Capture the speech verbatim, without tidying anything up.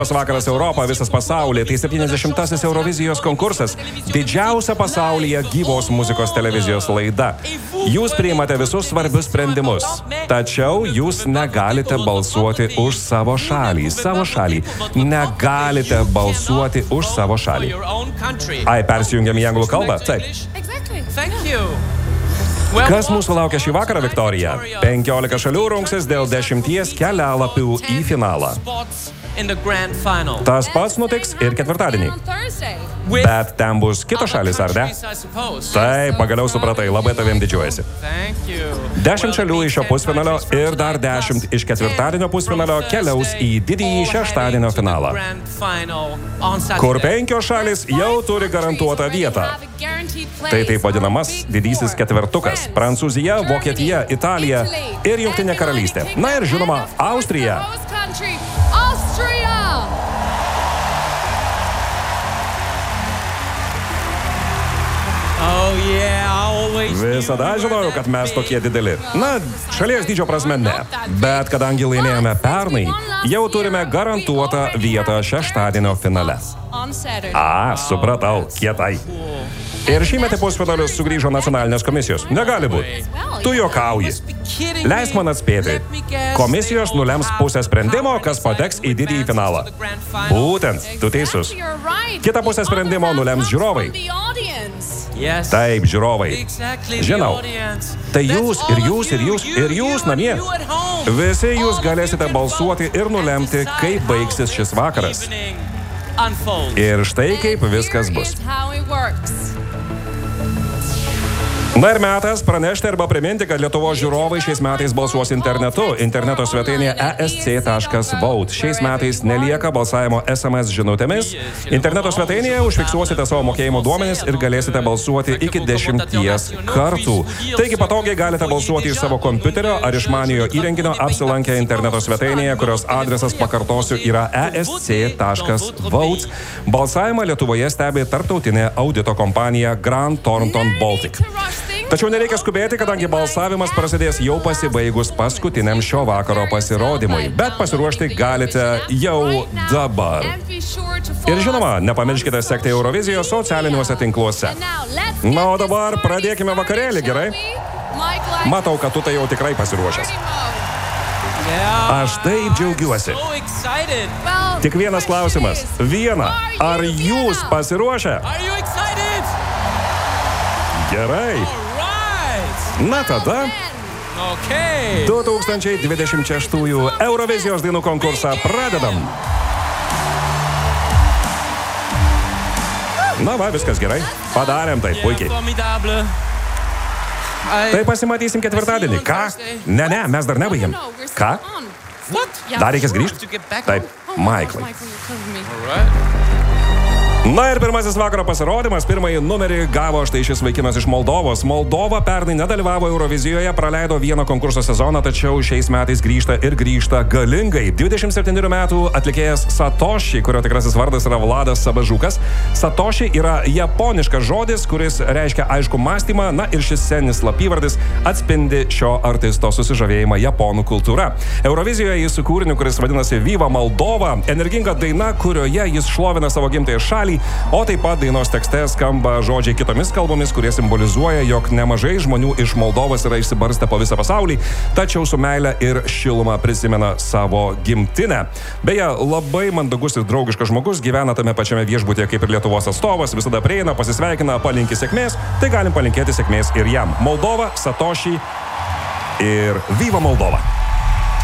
Vakaras Europą, visas pasaulyje, tai septyniasdešimtasis Eurovizijos konkursas, didžiausia pasaulyje gyvos muzikos televizijos laida. Jūs priimate visus svarbius sprendimus, tačiau jūs negalite balsuoti už savo šalį, savo šalį. Negalite balsuoti už savo šalį. Ai, persijungiam į anglų kalbą? Taip. Kas mūsų laukia šį vakarą, Viktorija? penkiolika šalių rungsis dėl dešimties kelialapių į finalą. Tas pats nutiks ir ketvirtadienį. Bet ten bus kitos šalis, ar ne? Taip, pagaliau supratai, labai tavim didžiuojasi. Dešimt šalių iš šio pusfinalio ir dar dešimt iš ketvirtadienio pusfinalio keliaus į didįjį šeštadienio finalą, kur penkios šalis jau turi garantuotą vietą. Tai taip vadinamas didysis ketvertukas – Prancūzija, Vokietija, Italija ir Jungtinė karalystė. Na ir žinoma, Austrija. Oh, yeah, always... Visada žinojau, kad mes tokie dideli. Na, šalies dydžio prasme ne. Bet kadangi laimėjome pernai, jau turime garantuotą vietą šeštadienio finale. A, supratau, kietai. Ir šįmetį pusfinalius sugrįžo nacionalinės komisijos. Negali būti. Tu juokauji. Leisk man atspėti. Komisijos nulems pusę sprendimo, kas pateks į didįjį finalą. Būtent, tu teisus. Kita pusę sprendimo nulems žiūrovai. Taip, žiūrovai. Žinau. Tai jūs ir jūs ir jūs ir jūs namie. Visi jūs galėsite balsuoti ir nulemti, kaip baigsis šis vakaras. Ir štai kaip viskas bus. Na ir metas pranešti arba priminti, kad Lietuvos žiūrovai šiais metais balsuos internetu. Interneto svetainėje e s c taškas vote. Šiais metais nelieka balsavimo es em es žinutėmis. Interneto svetainėje užfiksuosite savo mokėjimo duomenis ir galėsite balsuoti iki dešimties kartų. Taigi patogiai galite balsuoti iš savo kompiuterio ar išmaniojo įrenginio apsilankę interneto svetainėje, kurios adresas, pakartosiu, yra e s c taškas vote. Balsavimą Lietuvoje stebi tarptautinė audito kompanija Grant Thornton Baltic. Tačiau nereikia skubėti, kadangi balsavimas prasidės jau pasibaigus paskutiniam šio vakaro pasirodymui. Bet pasiruošti galite jau dabar. Ir žinoma, nepamirškite sekti Eurovizijos socialiniuose tinkluose. Na, o dabar pradėkime vakarėlį, gerai? Matau, kad tu tai jau tikrai pasiruošęs. Aš taip džiaugiuosi. Tik vienas klausimas. Viena. Ar jūs pasiruošę? Gerai. Na tada, du tūkstančiai dvidešimt šeštųjų Eurovizijos dainų konkursą pradedam. Na va, viskas gerai. Padarėm tai puikiai. Tai pasimatysim ketvirtadienį. Ką? Ne, ne, mes dar nebaigėm. Ką? Dar reikės grįžti? Taip, Maiklai. Na ir pirmasis vakaro pasirodymas, pirmąjį numerį gavo štai šis vaikinas iš Moldovos. Moldova pernai nedalyvavo Eurovizijoje, praleido vieną konkurso sezoną, tačiau šiais metais grįžta ir grįžta galingai. dvidešimt septynerių metų atlikėjas Satoshi, kurio tikrasis vardas yra Vladas Sabažukas. Satoshi yra japoniškas žodis, kuris reiškia aišku mąstymą, na ir šis scenis slapyvardis atspindi šio artisto susižavėjimą japonų kultūra. Eurovizijoje jis su kūriniu, kuris vadinasi Viva Moldova, energinga daina, kurioje jis šlovina savo gimtąją šalį, o taip pat dainos tekste skamba žodžiai kitomis kalbomis, kurie simbolizuoja, jog nemažai žmonių iš Moldovos yra išsibarstę po visą pasaulį, tačiau su meile ir šiluma prisimena savo gimtinę. Beje, labai mandagus ir draugiškas žmogus, gyvena tame pačiame viešbutyje kaip ir Lietuvos atstovas, visada prieina, pasisveikina, palinki sėkmės, tai galim palinkėti sėkmės ir jam. Moldova, Satoshi ir Viva Moldova!